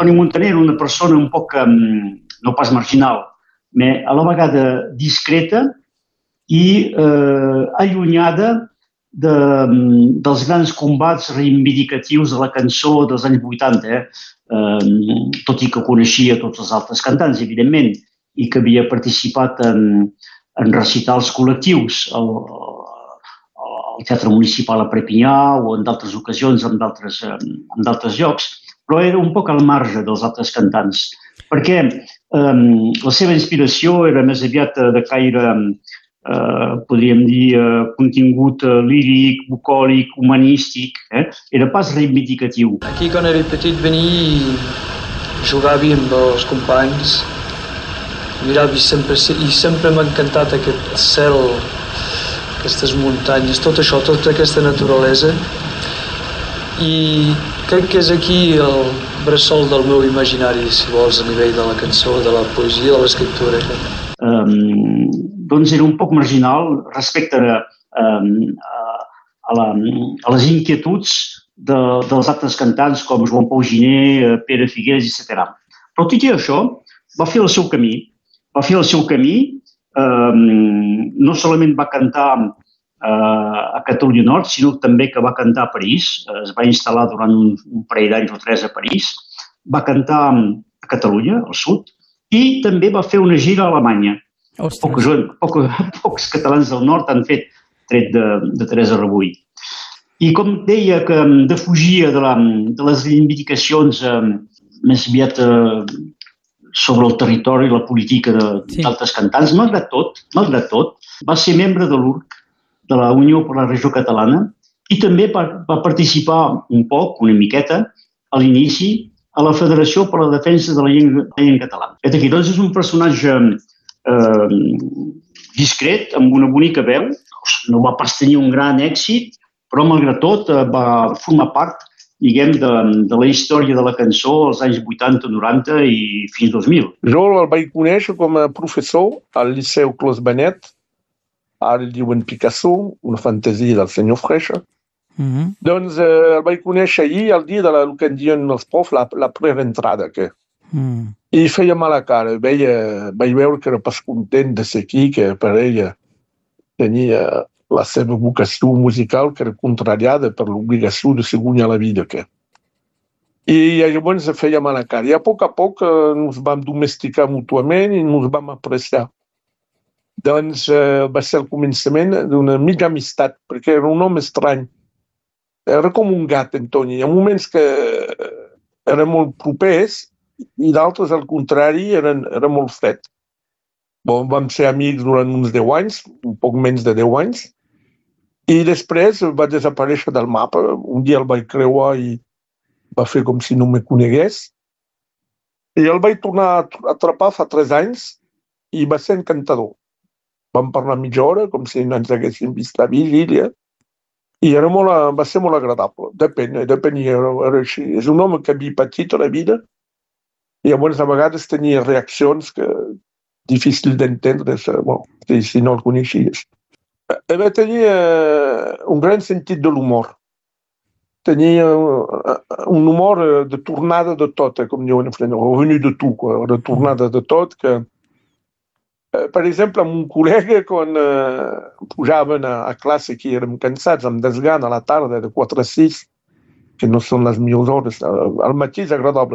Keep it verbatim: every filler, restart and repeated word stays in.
Toni Montaner era una persona un poc, no pas marginal, però a la vegada discreta i eh, allunyada de, dels grans combats reivindicatius de la cançó dels anys vuitanta, eh? Eh, tot i que coneixia tots els altres cantants, evidentment, i que havia participat en, en recitals col·lectius al, al Teatre Municipal a Perpinyà o en d'altres ocasions en d'altres en d'altres llocs, però era un poc al marge dels altres cantants, perquè eh, la seva inspiració era més aviat de caire, eh, podríem dir, eh, contingut eh, líric, bucòlic, humanístic, eh? Era pas reivindicatiu. Aquí, quan era petit, venia i jugava amb els companys, mirava i sempre, i sempre m'ha encantat aquest cel, aquestes muntanyes, tot això, tota aquesta naturalesa. I crec que és aquí el bressol del meu imaginari, si vols, a nivell de la cançó, de la poesia, de l'escriptura. Um, doncs era un poc marginal respecte a, um, a, la, a les inquietuds de, dels altres cantants com Joan Pau Giner, Pere Figueres, etcètera. Però tot i això, va fer el seu camí. Va fer el seu camí, um, no solament va cantar a Catalunya Nord, sinó també que va cantar a París, es va instal·lar durant un, un parell d'anys o tres a París, va cantar a Catalunya, al sud, i també va fer una gira a Alemanya. Pocs, poc, pocs catalans del nord han fet tret de, de Teresa Rebull. I com deia que defugia de, la, de les reivindicacions eh, més aviat eh, sobre el territori i la política d'altres sí. cantants, malgrat tot, malgrat tot, va ser membre de l'U R C, de la Unió per la Regió Catalana, i també va, va participar un poc, una miqueta, a l'inici, a la Federació per a la Defensa de la Llengua, la llengua Catalana. Et aquí, doncs, és un personatge eh, discret, amb una bonica veu, no va pas tenir un gran èxit, però, malgrat tot, eh, va formar part, diguem, de, de la història de la cançó als anys vuitanta, noranta i fins dos mil. Jo el vaig conèixer com a professor al Liceu Clos Benet, ara el diuen Picasso, una fantasia del senyor Freixa. Mm-hmm. Doncs eh, el vaig conèixer ahir, el dia de la, el que en diuen els profs, la, la preentrada. Que... Mm. I feia mala cara. Veia, vaig veure que era pas content de ser aquí, que per ella tenia la seva vocació musical, que era contrariada per l'obligació de ser guanyar la vida. Que... I llavors feia mala cara. I a poc a poc eh, ens vam domesticar mútuament i ens vam apreciar. Doncs eh, va ser el començament d'una mitja amistat, perquè era un home estrany. Era com un gat, en Toni. Hi ha moments que eren molt propers i d'altres, al contrari, eren, eren molt fred. Bon, vam ser amics durant uns deu anys, un poc menys de deu anys, i després va desaparèixer del mapa. Un dia el vaig creuar i va fer com si no me conegués. I el vaig tornar a atrapar fa tres anys i va ser encantador. Vam parlar mitja hora, com si no ens haguéssim vist la vigília, i era molt, va ser molt agradable. Depèn, depèn, era, era així. És un home que havia patit a la vida, i llavors a vegades tenia reaccions que difícils d'entendre, bon, si no el coneixies. Va tenir eh, un gran sentit de l'humor. Tenia un humor de tornada de tot, com diuen en francès, revenu de tu, de tornada de tot, que per exemple, amb un col·lega, quan eh, pujaven a, a classe, que érem cansats, amb desgana a la tarda, de quatre a sis, que no són les millors hores, al matí és agradable.